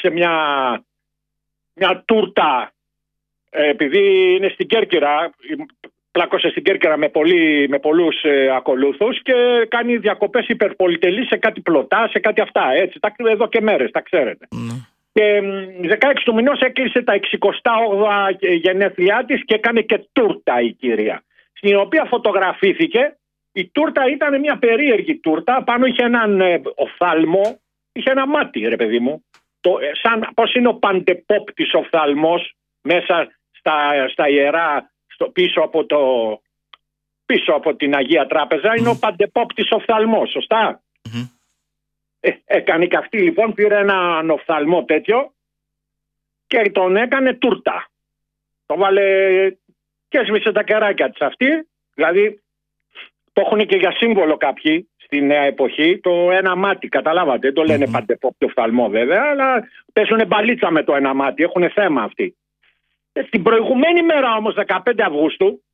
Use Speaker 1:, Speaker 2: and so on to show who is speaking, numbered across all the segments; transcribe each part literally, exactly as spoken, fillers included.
Speaker 1: έφτιαξε μια, μια τούρτα, ε, επειδή είναι στην Κέρκυρα, πλάκωσε στην Κέρκυρα με, πολύ, με πολλούς ε, ακολούθους και κάνει διακοπές υπερπολιτελείς σε κάτι πλωτά, σε κάτι αυτά, έτσι, τα, εδώ και μέρες, τα ξέρετε. Mm. Και δεκαέξι του μηνός έκλεισε τα εξηκοστά όγδοα γενέθλιά της και έκανε και τούρτα η κυρία, στην οποία φωτογραφήθηκε. Η τούρτα ήταν μια περίεργη τούρτα, πάνω είχε έναν ε, οφθάλμο, είχε ένα μάτι ρε παιδί μου, το, ε, σαν πώς είναι ο παντεπόπτης οφθαλμός μέσα στα, στα ιερά, στο, πίσω, από το, πίσω από την Αγία Τράπεζα, mm. είναι ο παντεπόπτης οφθαλμός, σωστά. Mm-hmm. Ε, έκανε και αυτή λοιπόν, πήρε έναν οφθαλμό τέτοιο και τον έκανε τούρτα. Το βάλε και έσβησε τα κεράκια της αυτή, δηλαδή το έχουν και για σύμβολο κάποιοι στη νέα εποχή, το ένα μάτι, καταλάβατε, δεν το λένε mm-hmm. παντεπόπτο οφθαλμό βέβαια, αλλά παίζουν μπαλίτσα με το ένα μάτι, έχουν θέμα αυτοί. Ε, την προηγουμένη μέρα όμως, δεκαπέντε Αυγούστου,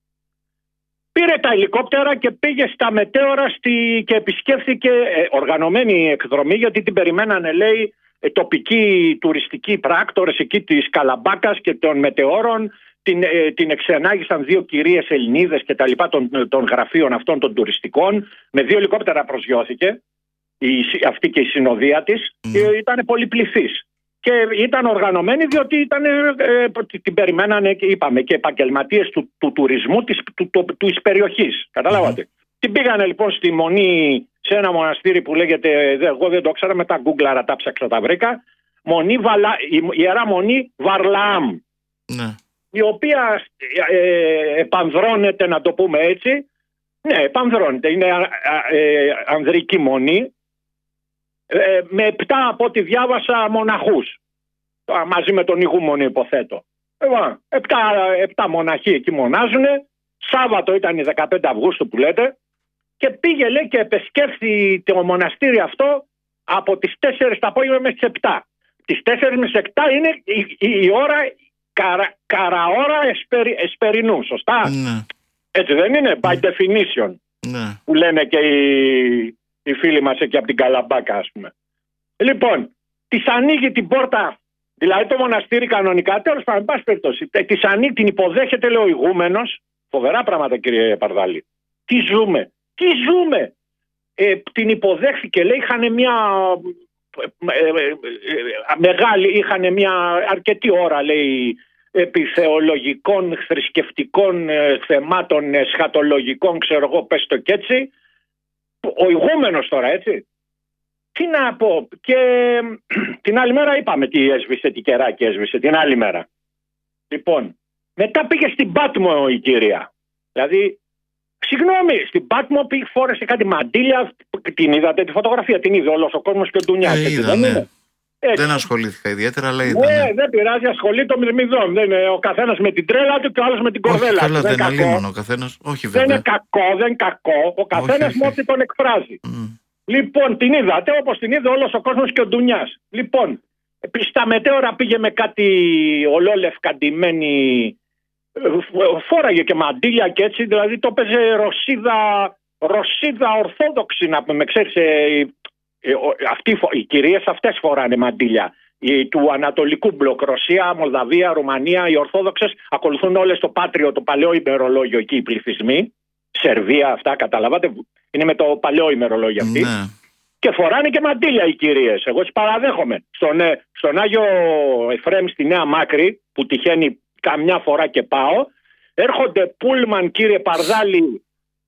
Speaker 1: πήρε τα ελικόπτερα και πήγε στα μετέωρα στη... και επισκέφθηκε ε, οργανωμένη εκδρομή, γιατί την περιμένανε, λέει, ε, τοπικοί τουριστικοί πράκτορες εκεί της Καλαμπάκας και των μετεώρων. Την, ε, την εξενάγησαν δύο κυρίες Ελληνίδες και τα λοιπά των, των γραφείων αυτών των τουριστικών. Με δύο ελικόπτερα προσγειώθηκε η, αυτή και η συνοδεία της mm. και ήταν πολυπληθής. Και ήταν οργανωμένοι διότι ήταν, ε, την περιμένανε και είπαμε και επαγγελματίες του, του τουρισμού της, του, του, του, της περιοχής. Καταλάβατε. Mm. Την πήγανε λοιπόν στη Μονή, σε ένα μοναστήρι που λέγεται, εγώ δεν το ήξερα, μετά γκούγκλαρα τα ψάξα, τα βρήκα. Μονή Βαλα, η Ιερά Μονή Βαρλαάμ. Mm. Η οποία ε, επανδρώνεται, να το πούμε έτσι. Ναι, επανδρώνεται. Είναι α, α, ε, ανδρική μονή. Ε, με επτά, από ό,τι διάβασα, μοναχούς. Μαζί με τον ηγούμονο, υποθέτω. Ε, επτά, επτά μοναχοί εκεί μονάζουνε. Σάββατο ήταν η δεκαπέντε Αυγούστου που λέτε. Και πήγε, λέει, και επεσκέφθη το μοναστήρι αυτό από τις τέσσερις το απόγευμα μέχρι τις επτά. Τις τέσσερις με τις επτά είναι η, η, η ώρα, καρα, καραώρα εσπερι, εσπερινού, σωστά. Ναι. Έτσι δεν είναι, by definition. Ναι. Που λένε και οι, οι φίλοι μας εκεί από την Καλαμπάκα, ας πούμε. Λοιπόν, της ανοίγει την πόρτα, δηλαδή το μοναστήρι κανονικά, τέλος πάντων, πάση περιπτώσει, της ανοίγει, την υποδέχεται, λέει ο ηγούμενος. Φοβερά πράγματα, κύριε Παρδάλη. Τι ζούμε, τι ζούμε. Ε, την υποδέχθηκε, λέει, είχαν μια ε, ε, ε, μεγάλη, είχαν μια αρκετή ώρα, λέει, επί θεολογικών, θρησκευτικών ε, θεμάτων, ε, σχατολογικών, ξέρω εγώ, πες το κι έτσι. Ο ηγούμενος τώρα, έτσι. Τι να πω. Και την άλλη μέρα είπαμε τι έσβησε, τι κεράκι έσβησε, την άλλη μέρα. Λοιπόν, μετά πήγε στην Πάτμο η κυρία. Δηλαδή, συγγνώμη, στην Πάτμο πήγε, φόρεσε κάτι μαντήλια. Την είδατε τη φωτογραφία, την είδε όλος ο κόσμος και ο Ντουνιάς.
Speaker 2: Ε, είδα, ναι. Δεν ασχολήθηκα ιδιαίτερα, αλλά είδα.
Speaker 1: Ναι, ναι, δεν πειράζει, ασχολείται το μηδαμιδόν. Δεν είναι ο καθένας με την τρέλα του και ο άλλος με την κορδέλα.
Speaker 2: Καλά, δεν είναι αλίμονο ο καθένας. Όχι, βέβαια.
Speaker 1: Δεν είναι κακό, δεν είναι κακό. Ο καθένας με ό,τι τον εκφράζει. Mm. Λοιπόν, την είδατε όπως την είδε όλος ο κόσμος και ο Ντουνιάς. Λοιπόν, στα μετέωρα πήγε με κάτι ολόλευκα ντυμένη. Φόραγε και μαντήλια και έτσι, δηλαδή το έπαιζε Ρωσίδα, Ρωσίδα Ορθόδοξη, να πούμε, ξέρεις, ε, ε, αυτοί, οι κυρίες αυτές φοράνε μαντήλια. Οι, του Ανατολικού μπλοκ, Ρωσία, Μολδαβία, Ρουμανία, οι Ορθόδοξες ακολουθούν όλες το πάτριο, το παλαιό ημερολόγιο εκεί οι πληθυσμοί. Σερβία, αυτά, καταλάβατε, είναι με το παλαιό ημερολόγιο αυτή. Ναι. Και φοράνε και μαντήλια οι κυρίες. Εγώ τις παραδέχομαι. Στον, στον Άγιο Εφραίμ στη Νέα Μάκρη, που τυχαίνει καμιά φορά και πάω, έρχονται πούλμαν, κύριε Παρδάλη,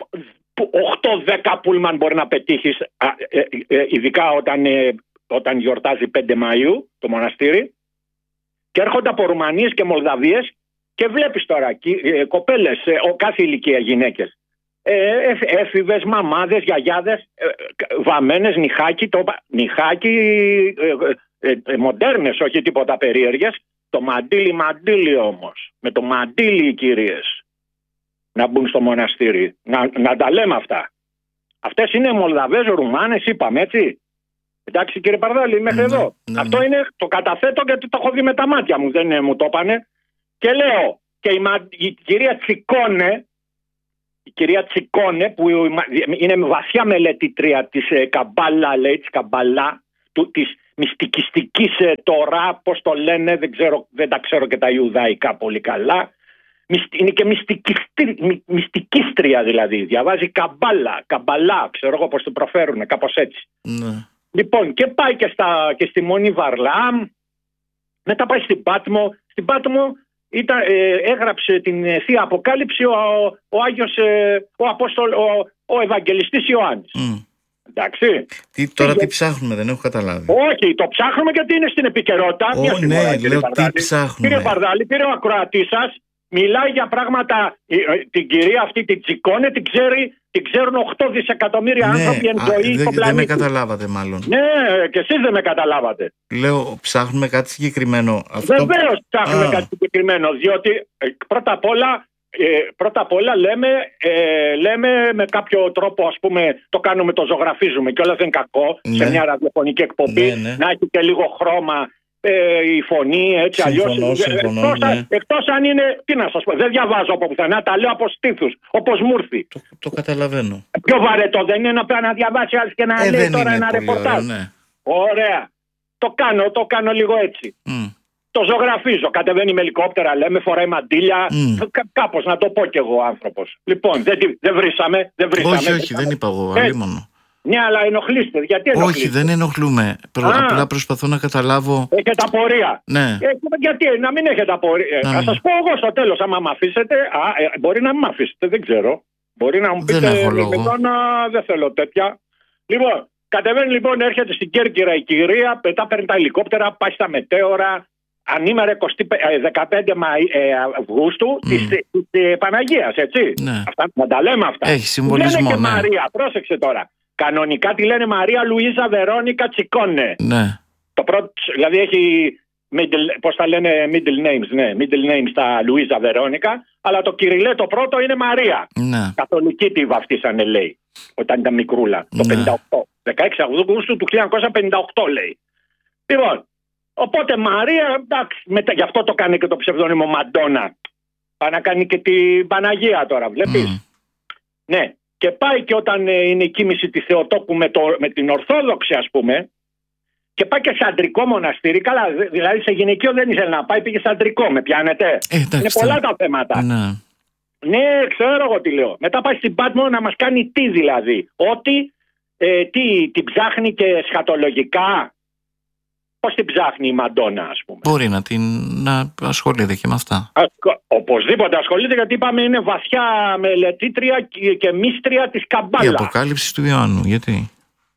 Speaker 1: οκτώ δέκα πούλμαν μπορεί να πετύχεις, ε, ε, ειδικά όταν, ε, όταν γιορτάζει πέντε Μαΐου το μοναστήρι, και έρχονται από Ρουμανίες και Μολδαβίες και βλέπεις τώρα ε, κοπέλες, ε, ο, κάθε ηλικία γυναίκες, ε, έφηβες, μαμάδες, γιαγιάδες, ε, βαμμένες, νυχάκι, το, νυχάκι ε, ε, ε, μοντέρνες, όχι τίποτα περίεργες. Το μαντίλι μαντίλι όμως, με το μαντίλι οι κυρίες να μπουν στο μοναστήρι, να, να τα λέμε αυτά. Αυτές είναι Μολδαβές, Ρουμάνες, είπαμε, έτσι. Εντάξει, κύριε Παρδάλη, μέχρι ναι, εδώ. Ναι, αυτό ναι. Είναι, το καταθέτω γιατί το έχω δει με τα μάτια μου, δεν είναι, μου το είπανε. Και λέω, και η, η κυρία Τσικόνε, η κυρία Τσικόνε, που είναι βαθιά μελετήτρια της ε, Καμπάλα, λέει, της Καμπάλα, του, της μυστικιστικής τώρα, πώς το λένε, δεν, ξέρω, δεν τα ξέρω και τα ιουδαϊκά πολύ καλά. Είναι και μυστικίστρια δηλαδή. Διαβάζει καμπάλα, καμπαλά, ξέρω εγώ πώς το προφέρουν, κάπως έτσι.
Speaker 2: Ναι.
Speaker 1: Λοιπόν, και πάει και, στα, και στη Μονή Βαρλάμ, μετά πάει στην Πάτμο. Στην Πάτμο ήταν, ε, έγραψε την Θεία Αποκάλυψη ο, ο Άγιος, ε, ο, Απόστολ, ο, ο Ευαγγελιστής Ιωάννης.
Speaker 2: Mm.
Speaker 1: Εντάξει.
Speaker 2: Τι, τώρα τι ψάχνουμε, δεν έχω καταλάβει.
Speaker 1: Όχι, το ψάχνουμε γιατί είναι στην επικαιρότητα.
Speaker 2: Ω, oh, ναι, φορά, λέω τι ψάχνουμε.
Speaker 1: Κύριε Παρδάλη, κύριε ο ακροατής σας, μιλάει για πράγματα, την κυρία αυτή την Τσικώνε, την, ξέρει, την ξέρουν οκτώ δισεκατομμύρια ναι, άνθρωποι εν ζωή στον πλανήτη.
Speaker 2: Δεν με καταλάβατε μάλλον.
Speaker 1: Ναι, και εσείς δεν με καταλάβατε.
Speaker 2: Λέω, ψάχνουμε κάτι συγκεκριμένο. Αυτό...
Speaker 1: Βεβαίως ψάχνουμε ah. κάτι συγκεκριμένο, διότι πρώτα απ' όλα, ε, πρώτα απ' όλα λέμε, ε, λέμε με κάποιο τρόπο, ας πούμε, το κάνουμε, το ζωγραφίζουμε και όλα δεν είναι κακό ναι. σε μια ραδιοφωνική εκπομπή, ναι, ναι. να έχει και λίγο χρώμα. Ε, η φωνή, έτσι αλλιώς. Εκτός, ναι. εκτός αν είναι, τι να σας πω, δεν διαβάζω από πουθενά, τα λέω από στήθους, όπως μου ήρθει.
Speaker 2: Το, το καταλαβαίνω.
Speaker 1: Πιο βαρετό δεν είναι να, να διαβάσει άλλος και να ε, λέει τώρα ένα ρεπορτάζ. Ναι. Ωραία. Το κάνω, το κάνω λίγο έτσι. Mm. Το ζωγραφίζω. Κατεβαίνει με ελικόπτερα, λέμε, φοράει μαντήλια. Mm. Κά, κάπως να το πω κι εγώ άνθρωπος. Λοιπόν, δεν, δεν βρήσαμε. Δεν βρήσαμε
Speaker 2: όχι, όχι, δεν είπα εγώ, αλίμονο.
Speaker 1: Ναι, αλλά ενοχλείστε. Γιατί ενοχλείστε?
Speaker 2: Όχι, δεν ενοχλούμε. Προ... Απλά προσπαθώ να καταλάβω.
Speaker 1: Έχετε απορία.
Speaker 2: Ναι.
Speaker 1: Ε, γιατί να μην έχετε απορία. Να σας πω εγώ στο τέλος, άμα με αφήσετε. Α, ε, μπορεί να μην με αφήσετε, δεν ξέρω. Μπορεί να μου πείτε.
Speaker 2: Δεν έχω λόγο.
Speaker 1: Να... Δεν θέλω τέτοια. Λοιπόν, κατεβαίνει λοιπόν, έρχεται στην Κέρκυρα η κυρία, μετά παίρνει τα ελικόπτερα, πάει στα μετέωρα. Ανήμερα δεκαπέντε Αυγούστου mm. της, της Παναγίας, έτσι. Ναι. Αυτά, να τα λέμε αυτά.
Speaker 2: Έχει συμβολισμό.
Speaker 1: Λένε και
Speaker 2: ναι.
Speaker 1: Μαρία, πρόσεξε τώρα. Κανονικά τη λένε Μαρία Λουίζα Βερόνικα Τσικώνε.
Speaker 2: Ναι.
Speaker 1: Το πρώτο, δηλαδή έχει, middle, πώς τα λένε, middle names, ναι, middle names τα Λουίζα Βερόνικα, αλλά το κυριλέ το πρώτο είναι Μαρία.
Speaker 2: Ναι.
Speaker 1: Καθολική τη βαφτίσανε, λέει, όταν ήταν μικρούλα, το
Speaker 2: ναι.
Speaker 1: πενήντα οκτώ. δεκαέξι Αυγούστου του χίλια εννιακόσια πενήντα οκτώ, λέει. Λοιπόν, οπότε Μαρία, εντάξει, μετά, γι' αυτό το κάνει και το ψευδόνυμο Μαντόνα. Πάει να κάνει και την Παναγία τώρα, βλέπεις. Mm. Ναι. Και πάει και όταν είναι η κοίμηση της Θεοτόκου με, το, με την Ορθόδοξη, ας πούμε, και πάει και σε αντρικό μοναστήρι. Καλά, δηλαδή σε γυναικείο δεν ήθελε να πάει, πήγε σε αντρικό. Με πιάνετε.
Speaker 2: Ε, εντάξει,
Speaker 1: είναι πολλά τα θέματα.
Speaker 2: Ναι.
Speaker 1: ναι, ξέρω εγώ τι λέω. Μετά πάει στην Πάτμο να μας κάνει τι δηλαδή. Ότι ε, τι, την ψάχνει και σχατολογικά. Πώς την ψάχνει η Μαντόνα, ας πούμε.
Speaker 2: Μπορεί να, την, να ασχολείται και με αυτά.
Speaker 1: Α, οπωσδήποτε ασχολείται, γιατί είπαμε είναι βαθιά μελετήτρια και, και μύστρια της Καμπάλα.
Speaker 2: Η Αποκάλυψη του Ιωάννου, γιατί.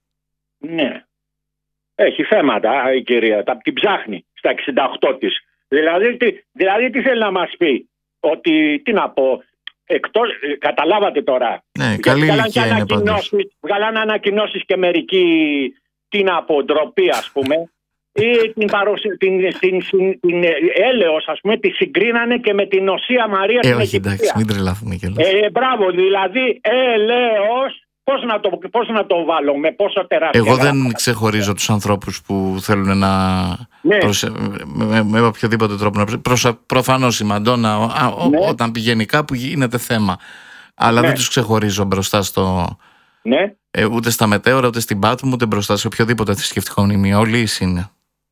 Speaker 1: Ναι. Έχει θέματα η κυρία, τα, την ψάχνει στα εξήντα οκτώ της. Δηλαδή, τι, δηλαδή τι θέλει να μας πει, ότι τι να πω, εκτός, καταλάβατε τώρα.
Speaker 2: Ναι, καλή ηλικία είναι πάντως.
Speaker 1: Βγάλανε ανακοινώσεις και μερικοί, τι να πω, ντροπή ας πούμε. Ή την, παρουσι... την, την, την, την έλεος, ας πούμε, τη συγκρίνανε και με την Οσία Μαρία
Speaker 2: ε,
Speaker 1: στην
Speaker 2: όχι, εντάξει, μην τρελαθούμε κιόλας.
Speaker 1: Ε, μπράβο, δηλαδή, έλεος, πώς να, το, πώς να το βάλω, με πόσο τεράστια.
Speaker 2: Εγώ δεν γράφω. Ξεχωρίζω τους ανθρώπους που θέλουν να, ναι. προσε... με, με οποιοδήποτε τρόπο να προσε... προφανώς η Μαντόνα, α, ναι. όταν πηγαίνει κάπου γίνεται θέμα. Αλλά ναι. δεν τους ξεχωρίζω μπροστά στο...
Speaker 1: Ναι.
Speaker 2: Ε, ούτε στα μετέωρα, ούτε στην Πάτμο, ούτε μπροστά σε οποιοδήποτε θρησκευτικό μνημείο. Όλοι ίσοι είναι.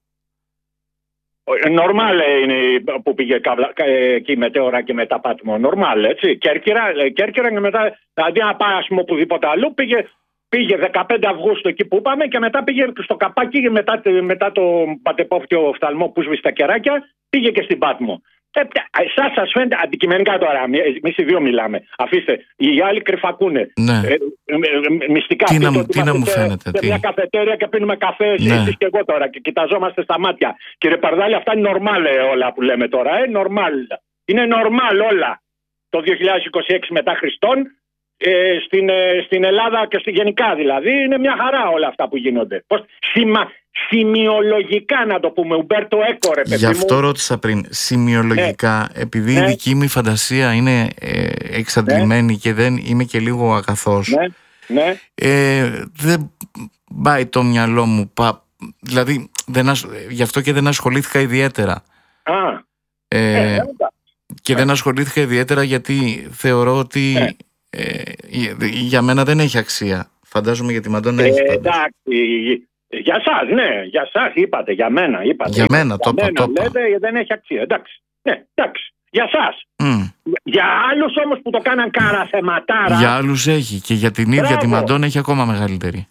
Speaker 1: Νορμάλ είναι που πήγε εκεί μετέωρα και μετά Πάτμο. Νορμάλ, έτσι. Κέρκυρα, Κέρκυρα και μετά, δηλαδή να πάει ας πούμε οπουδήποτε αλλού, πήγε, πήγε δεκαπέντε Αυγούστου εκεί που είπαμε και μετά πήγε στο καπάκι μετά, μετά το πατεπόφτιο οφθαλμό που σβήσει τα κεράκια, πήγε και στην Πάτμο. Εσάς σας φαίνεται αντικειμενικά τώρα, εμείς οι δύο μιλάμε. Αφήστε, οι άλλοι κρυφακούνε.
Speaker 2: Ναι.
Speaker 1: Ε, μυστικά.
Speaker 2: Τι να, τι να μου φαίνεται.
Speaker 1: Σε
Speaker 2: τι.
Speaker 1: μια καφετέρια και πίνουμε καφέ, ναι. εσείς και εγώ τώρα, και κοιταζόμαστε στα μάτια. Κύριε Παρδάλη, αυτά είναι νορμάλ όλα που λέμε τώρα. Ε, νορμάλ. Είναι νορμάλ όλα. Το δύο χιλιάδες είκοσι έξι μετά Χριστόν, ε, στην, ε, στην Ελλάδα και στη γενικά δηλαδή, είναι μια χαρά όλα αυτά που γίνονται. Πώς, σημα, σημειολογικά να το πούμε, Ουμπέρτο Έκο, ρε παιδί μου.
Speaker 2: Γι' αυτό ρώτησα πριν, σημειολογικά, ναι. επειδή ναι. η δική μου φαντασία είναι ε, εξαντλημένη ναι. και δεν είμαι και λίγο αγαθός,
Speaker 1: ναι. Ναι.
Speaker 2: Ε, δεν πάει το μυαλό μου, πα, δηλαδή δεν ασ, γι' αυτό και δεν ασχολήθηκα ιδιαίτερα.
Speaker 1: Α,
Speaker 2: ε, ε, και ε. δεν ασχολήθηκα ιδιαίτερα γιατί θεωρώ ότι ε. Ε, για μένα δεν έχει αξία. Φαντάζομαι για τη Μαντόνα έχει.
Speaker 1: Ε, εντάξει, Για εσάς, ναι, για εσάς είπατε, για μένα είπατε.
Speaker 2: Για μένα, το είπα,
Speaker 1: το λέτε, δεν έχει αξία. Εντάξει, ναι, εντάξει, για εσάς. Mm. Για άλλους όμως που το κάναν καραθεματάρα.
Speaker 2: Για άλλους έχει και για την ίδια Μπράβο. Τη Μαντόνα έχει ακόμα μεγαλύτερη.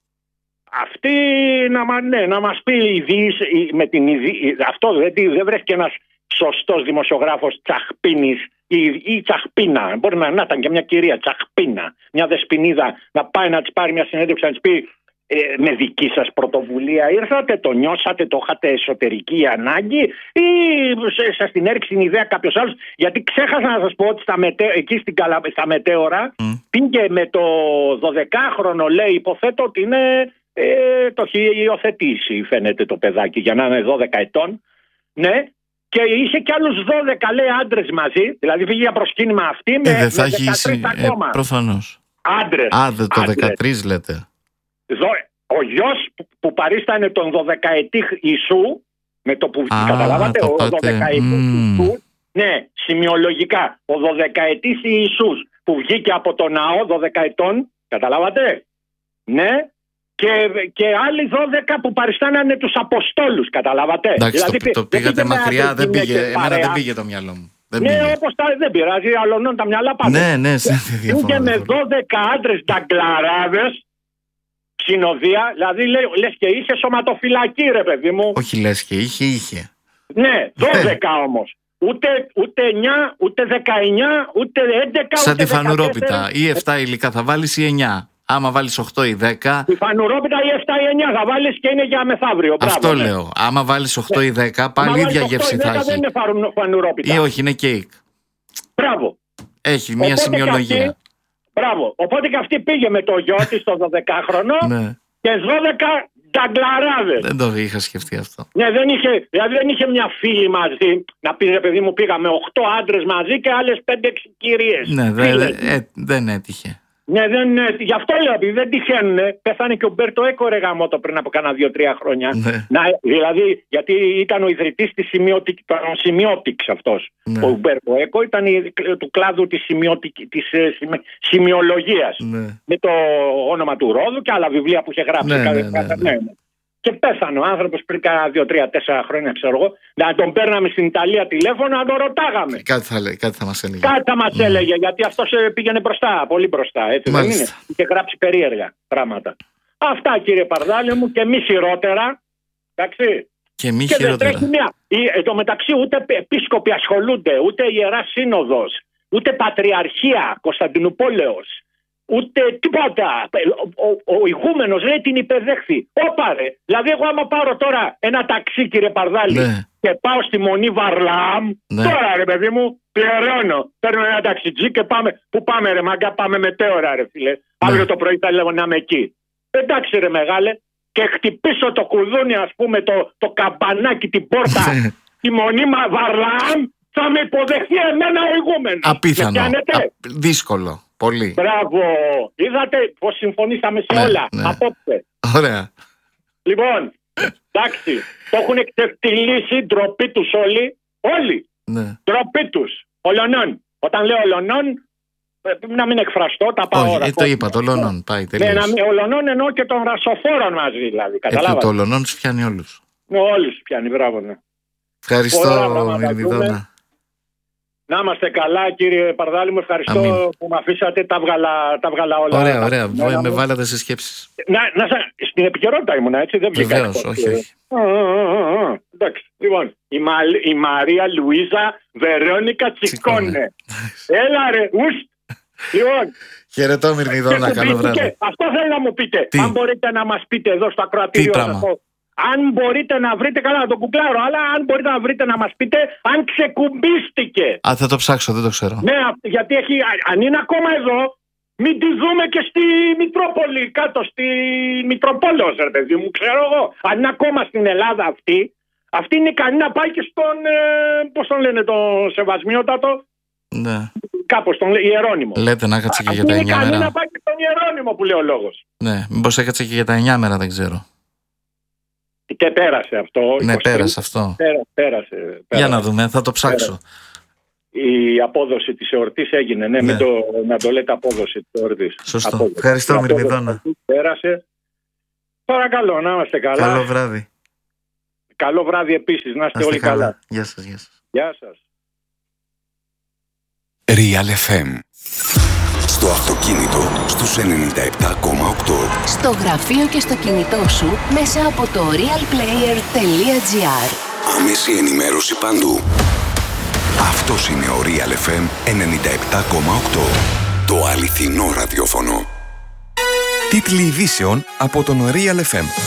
Speaker 1: Αυτή να, ναι, να μας πει με την ειδή, αυτό δεν, δεν βρέθηκε ένας σωστός δημοσιογράφος Τσαχπίνης ή, ή Τσαχπίνα, μπορεί να, να ήταν και μια κυρία Τσαχπίνα, μια δεσποινίδα, να πάει να της πάρει μια συνέντευξη να της πει ε, με δική σας πρωτοβουλία ήρθατε, το νιώσατε, το είχατε εσωτερική ανάγκη ή σας την έριξε την ιδέα κάποιος άλλος, γιατί ξέχασα να σας πω ότι στα μετέ, εκεί στην Καλα, στα Μετέωρα mm. πήγε με το δωδεκάχρονο, λέει, υποθέτω ότι είναι ε, το έχει υιοθετήσει φαίνεται το παιδάκι για να είναι δώδεκα ετών, ναι. Και είχε κι άλλους δώδεκα, λέει, άντρες μαζί. Δηλαδή πήγε για προσκύνημα αυτή με,
Speaker 2: ε,
Speaker 1: με
Speaker 2: θα δεκατρείς
Speaker 1: ε, ακόμα.
Speaker 2: Προφανώς.
Speaker 1: Άντρες.
Speaker 2: Α, δε, το άντρες. δεκατρείς λέτε.
Speaker 1: Δο, ο γιος που, που παρίστανε τον δωδεκαετή Ιησού, με το που
Speaker 2: Α,
Speaker 1: καταλάβατε,
Speaker 2: το
Speaker 1: ο δωδεκαετής
Speaker 2: mm.
Speaker 1: Ιησού, ναι, σημειολογικά, ο δωδεκαετής Ιησούς που βγήκε από το ναό δώδεκα ετών, καταλάβατε, ναι. Και, και άλλοι δώδεκα που παριστάνανε τους Αποστόλους, καταλάβατε.
Speaker 2: Εντάξει, δηλαδή, το, το πήγατε
Speaker 1: δεν
Speaker 2: μακριά, δεν πήγε, εμένα δεν πήγε το μυαλό μου. Δεν
Speaker 1: ναι,
Speaker 2: πήγε.
Speaker 1: όπως τα, δεν πειράζει, αλλονών τα μυαλά πάντα.
Speaker 2: Ναι, ναι, σε
Speaker 1: και με δώδεκα άντρες νταγκλαράδες, συνοδεία, δηλαδή λέ, λες και είχε σωματοφυλακή, ρε παιδί μου.
Speaker 2: Όχι λες και είχε, είχε.
Speaker 1: Ναι, δώδεκα όμως. Ούτε, ούτε εννιά, ούτε δεκαεννιά, ούτε έντεκα,
Speaker 2: σαν
Speaker 1: ούτε
Speaker 2: τη φανουρόπιτα, ή επτά υλικά θα βάλεις ή εννιά. Άμα βάλεις οκτώ ή δέκα.
Speaker 1: Τη φανουρόπιτα ή επτά ή εννιά θα βάλεις και είναι για μεθαύριο.
Speaker 2: Αυτό
Speaker 1: μπράβο,
Speaker 2: λέω. Ναι. Άμα βάλεις οκτώ ή δέκα, πάλι ίδια γεύση θα έχει.
Speaker 1: Δεν είναι φανουρόπιτα.
Speaker 2: Ή όχι, είναι κέικ.
Speaker 1: Μπράβο.
Speaker 2: Έχει μια σημειολογία.
Speaker 1: Αυτή, μπράβο. Οπότε και αυτή πήγε με το γιο της το δωδεκάχρονο
Speaker 2: ναι.
Speaker 1: και δώδεκα νταγκλαράδες.
Speaker 2: Δεν το είχα σκεφτεί αυτό.
Speaker 1: Ναι, δεν είχε, δηλαδή δεν είχε μια φίλη μαζί. Να πει, ρε παιδί μου, πήγαμε οκτώ άντρες μαζί και άλλες πέντε έξι κυρίες.
Speaker 2: Ναι, δε, δε, ε, δεν έτυχε.
Speaker 1: Ναι, δεν, γι' αυτό λέω, επειδή δεν τυχαίνουνε. Πέθανε και ο Μπέρτο Έκο, ρε γαμώτο, πριν από κάνα δύο-τρία χρόνια.
Speaker 2: Ναι.
Speaker 1: Να, δηλαδή, γιατί ήταν ο ιδρυτής της σημειότικης αυτός. Ναι. Ο Μπέρτο Έκο ήταν η, του κλάδου της, της σημειολογίας. Ναι. Με το όνομα του Ρόδου και άλλα βιβλία που είχε γράψει.
Speaker 2: Ναι,
Speaker 1: κάθε,
Speaker 2: ναι, ναι, ναι.
Speaker 1: ναι. Και πέθανε ο άνθρωπος πριν κάνα δύο-τρία-τέσσερα χρόνια, ξέρω εγώ. Να τον παίρναμε στην Ιταλία τηλέφωνο, να τον ρωτάγαμε.
Speaker 2: Κάτι θα, λέει, κάτι θα μας έλεγε.
Speaker 1: Κάτι θα μας mm. έλεγε, γιατί αυτός πήγαινε μπροστά, πολύ μπροστά. Έτσι δεν είναι. Είχε γράψει περίεργα πράγματα. Αυτά, κύριε Παρδάλη μου, και μη χειρότερα. Εντάξει.
Speaker 2: Και μη
Speaker 1: και
Speaker 2: χειρότερα.
Speaker 1: Δεν τρέχει μια. Εν τω μεταξύ, ούτε επίσκοποι ασχολούνται, ούτε Ιερά Σύνοδος, ούτε Πατριαρχία Κωνσταντινούπολεως. Ούτε τίποτα. Ο, ο, ο ηγούμενος, λέει, την υπεδέχθη. Όπαρε. Δηλαδή, εγώ άμα πάρω τώρα ένα ταξί, κύριε Παρδάλη, ναι. και πάω στη Μονή Βαρλάμ, ναι. τώρα, ρε παιδί μου, πληρώνω. Παίρνω ένα ταξιτζί και πάμε. Πού πάμε, ρε μάγκα, πάμε Μετέωρα, ρε φίλε. Ναι. Αύριο το πρωί θα λέω να είμαι εκεί. Εντάξει, ρε μεγάλε, και χτυπήσω το κουδούνι, ας πούμε, το, το καμπανάκι, την πόρτα, τη Μονή Βαρλάμ, θα με υποδεχθεί εμένα ο ηγούμενος.
Speaker 2: Απίθανο. Α, δύσκολο. Πολύ.
Speaker 1: Μπράβο. Είδατε πως συμφωνήσαμε σε
Speaker 2: ναι,
Speaker 1: όλα.
Speaker 2: Ναι.
Speaker 1: Απόψε.
Speaker 2: Ωραία.
Speaker 1: Λοιπόν, εντάξει. Το έχουν ξεφτυλίσει, ντροπή τους όλοι. Όλοι.
Speaker 2: Ναι.
Speaker 1: Ντροπή τους. Ολονών. Όταν λέω ολονών, να μην εκφραστώ, τα πάω
Speaker 2: Όχι,
Speaker 1: ώρα.
Speaker 2: Ε, το είπα, το ολονών. Πάει τελείως.
Speaker 1: Ναι, να μην, ολονών εννοώ και των ρασοφόρων μαζί, δηλαδή. Καταλάβατε.
Speaker 2: Ε, το ολονών τους πιάνει όλους.
Speaker 1: Ναι, όλους τους πιάνει, μπράβο. Ναι.
Speaker 2: Ευχαριστώ, Μυρμηδόνα.
Speaker 1: Να είμαστε καλά, κύριε Παρδάλη μου. Ευχαριστώ Αμήν. Που με αφήσατε. Τα βγαλα, τα βγαλα όλα.
Speaker 2: Ωραία, ωραία. Με, με βάλατε σε σκέψεις.
Speaker 1: Να, να, στην επικαιρότητα ήμουνα, έτσι. Δεν βγήκα.
Speaker 2: Βεβαίως, όχι, όχι.
Speaker 1: Α, α, α, εντάξει. Λοιπόν, η, Μα, η Μαρία Λουίζα Βερόνικα Τσικόνε. Έλα ρε, ουστ. Λοιπόν.
Speaker 2: Χαιρετώ, Μυρμηδόνα. Καλό βράδυ.
Speaker 1: Αυτό θέλω να μου πείτε. Τι? Αν μπορείτε να μας πείτε εδώ στο ακροατήριο.
Speaker 2: Τι πράγμα?
Speaker 1: Αν μπορείτε να βρείτε, καλά να το κουκλάρω, αλλά αν μπορείτε να βρείτε να μας πείτε αν ξεκουμπίστηκε.
Speaker 2: Α, θα το ψάξω, δεν το ξέρω.
Speaker 1: Ναι, γιατί έχει, αν είναι ακόμα εδώ, μην τη δούμε και στη Μητρόπολη, κάτω στη Μητροπόλεως, ρε παιδί μου, ξέρω εγώ. Αν είναι ακόμα στην Ελλάδα αυτή, αυτή είναι ικανή να πάει και στον, ε, πώς τον λένε, τον Σεβασμιότατο.
Speaker 2: Ναι.
Speaker 1: Κάπως τον Ιερώνυμο.
Speaker 2: Λέτε να κάτσε και
Speaker 1: αυτή
Speaker 2: για τα εννιά μέρα.
Speaker 1: Είναι ικανή να πάει και στον Ιερώνυμο που λέει ο λόγος.
Speaker 2: Ναι, μήπως έκατσε και για τα εννιά μέρα, δεν ξέρω.
Speaker 1: Και πέρασε αυτό.
Speaker 2: Ναι, πέρασε αυτό.
Speaker 1: Πέρασε, πέρασε, πέρασε.
Speaker 2: Για να δούμε, θα το ψάξω.
Speaker 1: Πέρασε. Η απόδοση της εορτής έγινε, ναι, ναι. Μην το, να το λέτε απόδοση της εορτής.
Speaker 2: Σωστό. Απόδοση. Ευχαριστώ, Μυρμηδόνα.
Speaker 1: Πέρασε. Παρακαλώ, να είμαστε καλά.
Speaker 2: Καλό βράδυ.
Speaker 1: Καλό βράδυ επίσης, να είστε όλοι καλά. καλά.
Speaker 2: Γεια σας, γεια σας.
Speaker 1: Γεια σας.
Speaker 3: Real εφ εμ. Στο αυτοκίνητο στους ενενήντα επτά κόμμα οκτώ.
Speaker 4: Στο γραφείο και στο κινητό σου μέσα από το realplayer.gr.
Speaker 3: Άμεση ενημέρωση παντού. Αυτός είναι ο Real εφ εμ ενενήντα επτά κόμμα οκτώ. Το αληθινό ραδιόφωνο. Τίτλοι ειδήσεων από τον Real εφ εμ.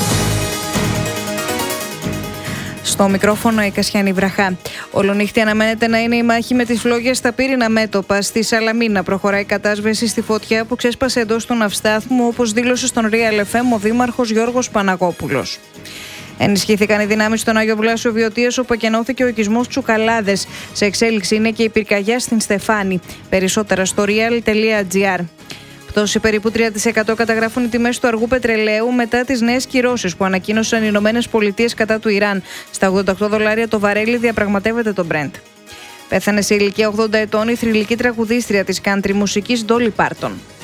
Speaker 5: Στο μικρόφωνο η Κασιάνη Βραχά. Ολονύχτη αναμένεται να είναι η μάχη με τις φλόγες στα πύρινα μέτωπα. Στη Σαλαμίνα προχωράει η κατάσβεση στη φωτιά που ξέσπασε εντός του ναυστάθμου, όπως δήλωσε στον Real εφ εμ ο δήμαρχος Γιώργος Παναγόπουλος. Ενισχύθηκαν οι δυνάμεις στον Άγιο Βλάσιο Βιωτίας, όπου εκενώθηκε ο οικισμός Τσουκαλάδες. Σε εξέλιξη είναι και η πυρκαγιά στην Στεφάνη. Περισσότερα στο real.gr. Πτώση περίπου τρία τοις εκατό καταγράφουν οι τιμές του αργού πετρελαίου μετά τις νέες κυρώσεις που ανακοίνωσαν οι Ηνωμένες Πολιτείες κατά του Ιράν. Στα ογδόντα οκτώ δολάρια το βαρέλι διαπραγματεύεται το Brent. Πέθανε σε ηλικία ογδόντα ετών η θρυλική τραγουδίστρια της country μουσικής Dolly Parton.